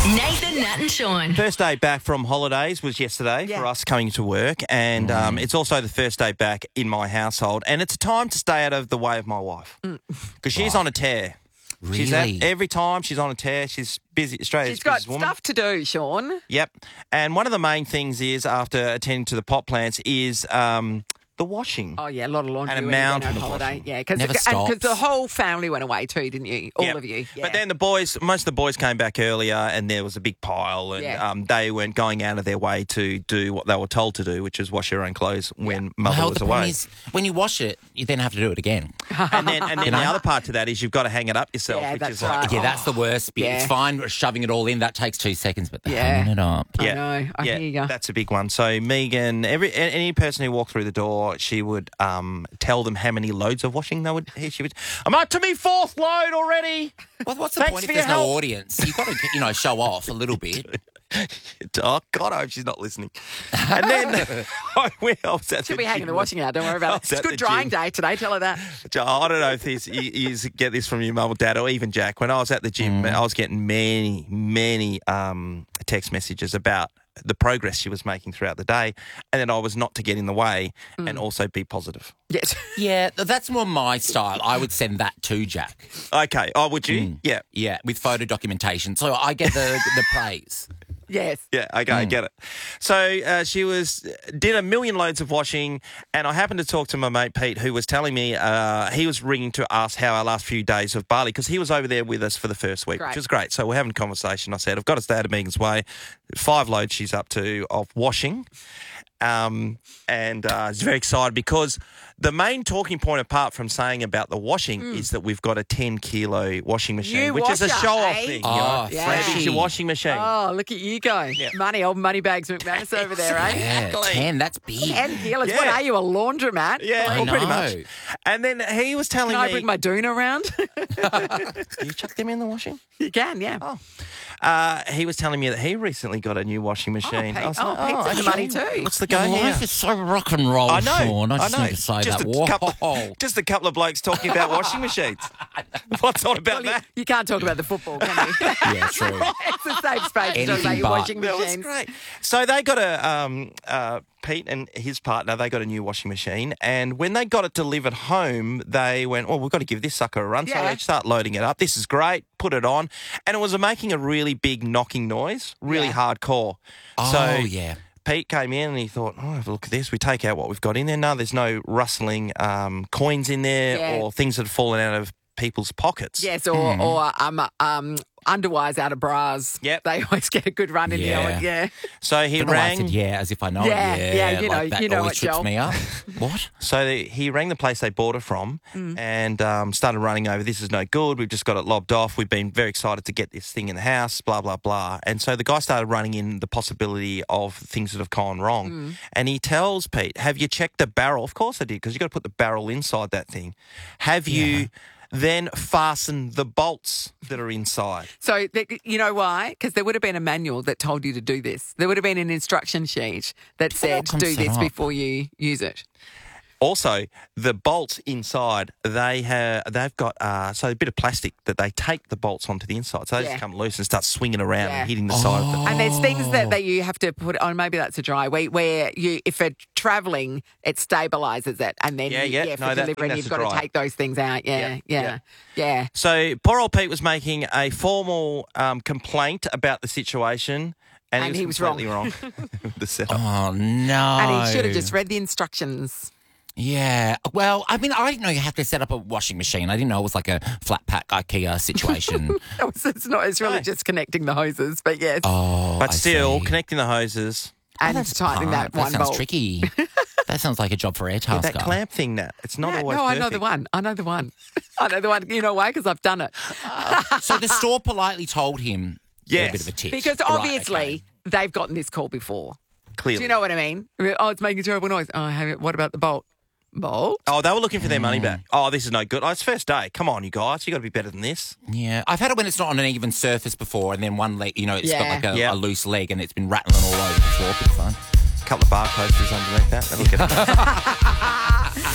Nathan, Nat and Sean. First day back from holidays was yesterday for us coming to work, and it's also the first day back in my household, and it's a time to stay out of the way of my wife because she's on a tear. Really? Every time she's on a tear. She's busy. Australia's She's got busiest woman. stuff to do, Sean. Yep. And one of the main things is, after attending to the pot plants, is the washing. Oh, yeah, a lot of laundry And a when you went mountain on of holiday. washing. Yeah, because Never stops. the whole family went away too, didn't you? All Yep. of you. Yeah. But then most of the boys came back earlier, and there was a big pile, and they weren't going out of their way to do what they were told to do, which is wash their own clothes when mother Well, was the away. point is, when you wash it, you then have to do it again. And then the other part to that is you've got to hang it up yourself, Yeah, which that's is like, right. Yeah, that's the worst bit. Yeah. It's fine shoving it all in. That takes 2 seconds, but Yeah. hanging it up. I know. I hear you. That's a big one. So Megan, any person who walked through the door, she would tell them how many loads of washing they would. She would. I'm up to me 4th load already. What's the Thanks point for if there's your no help. audience? You've got to, show off a little bit. Oh God, I hope she's not listening. And then I was at She'll the be hanging gym. the washing out. Don't worry about it. was It's at a the good drying gym. day today. Tell her that. I don't know if you get this from your mum or dad or even Jack. When I was at the gym, I was getting many text messages about the progress she was making throughout the day, and then I was not to get in the way and also be positive. Yes. Yeah, that's more my style. I would send that to Jack. Okay. Oh, would you? Yeah. Yeah, with photo documentation. So I get the praise. Yes. Yeah, okay, I get it. So she did a million loads of washing, and I happened to talk to my mate Pete, who was telling me he was ringing to ask how our last few days of Bali, because he was over there with us for the first week, which was great. So we're having a conversation. I said, I've got to stay out of Megan's way. 5 loads she's up to of washing. And he's very excited because the main talking point, apart from saying about the washing, is that we've got a 10-kilo washing machine, New which is a washer, show-off eh? thing. Oh, Yeah. Freddy's your freshy. washing machine. Oh, look at you go. Money, old money bags McManus over there, eh? Yeah, Exactly. 10, that's big. 10 kilos. Yeah. What are you, a laundromat? Yeah, I well, pretty know. much. And then he was telling Can I me... bring my doona around? You chuck them in the washing? You can, yeah. He was telling me that he recently got a new washing machine. Pete- I was oh, like, Pete's in the money too. What's the Your go here? life is so rock and roll, I know. Sean. I just know. need to say just that. Just a couple of blokes talking about washing machines. What's all about that? You can't talk about the football, can you? Yeah, true. It's a safe space to talk about Anything your but. washing That was machines. great. So they got Pete and his partner, they got a new washing machine, and when they got it delivered home, they went, well, we've got to give this sucker a run. So Yeah. they start loading it up. This is great. Put it on. And it was making a really big knocking noise, really hardcore. Oh, So yeah. Pete came in and he thought, oh, have a look at this. We take out what we've got in there. No, there's no rustling coins in there Yeah. or things that have fallen out of people's pockets. Yes, or underwires out of bras. Yep. They always get a good run in Yeah. the yeah. So he Don't know why I rang. said as if I know Yeah, it. yeah, you know- like that you know always it, trips Joel. me up. What? So he rang the place they bought it from and started running over, this is no good, we've just got it lobbed off, we've been very excited to get this thing in the house, blah, blah, blah. And so the guy started running in the possibility of things that have gone wrong. And he tells Pete, have you checked the barrel? Of course I did, because you've got to put the barrel inside that thing. Have you then fastened the bolts that are inside? So you know why? Because there would have been a manual that told you to do this. There would have been an instruction sheet that said comes do set this up. before you use it. Also, the bolts inside, they've got so a bit of plastic that they tape the bolts onto the inside. So they just come loose and start swinging around and hitting the side of the... And there's things that you have to put on. Maybe that's a dry week where you, if you're travelling, it stabilises it, and then for No, delivering, that's you've a got dry. to take those things out. Yeah. So poor old Pete was making a formal complaint about the situation, and he was completely wrong. with the setup. Oh, no. And he should have just read the instructions. Yeah. Well, I mean, I didn't know you have to set up a washing machine. I didn't know it was like a flat pack IKEA situation. It's not. It's really just connecting the hoses, but yes, Oh, But I still, see. connecting the hoses. and That's tightening that hard. one sounds bolt. tricky. That sounds like a job for Airtasker. That clamp thing, Nat. It's not Yeah, always no, perfect. I know the one. I know the one. I know the one. You know why? Because I've done it. So the store politely told him Yes. a bit of a tip. Because Right, obviously okay. they've gotten this call before. Clearly. Do you know what I mean? Oh, it's making a terrible noise. Oh, what about the bolt? Bolt? Oh, they were looking for their money back. Oh, this is no good. Oh, it's first day. Come on, you guys. You got to be better than this. Yeah, I've had it when it's not on an even surface before, and then one leg, it's got like Yeah. a loose leg, and it's been rattling all over the floor. It's fun. A couple of bar posters underneath that. That'll get it.